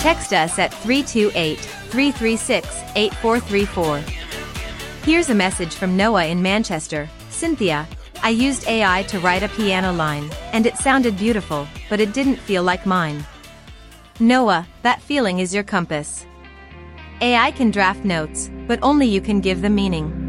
Text us at 328-336-8434. Here's a message from Noah in Manchester. Cynthia, I used AI to write a piano line, and it sounded beautiful, but it didn't feel like mine. Noah, that feeling is your compass. AI can draft notes, but only you can give them meaning.